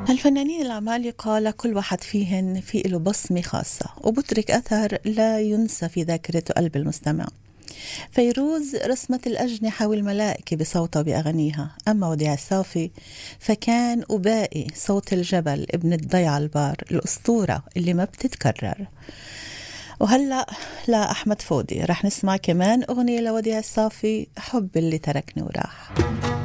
الفنانين العمالقة لكل واحد فيهن في له بصمة خاصة وبترك أثر لا ينسى في ذاكرة قلب المستمع. فيروز رسمت الأجنحة والملائكة بصوتها وبأغانيها، أما وديع الصافي فكان أبائي صوت الجبل ابن الضيعة البار، الأسطورة اللي ما بتتكرر. وهلأ لا أحمد فودي رح نسمع كمان أغنية لوديع الصافي، حب اللي تركني وراح.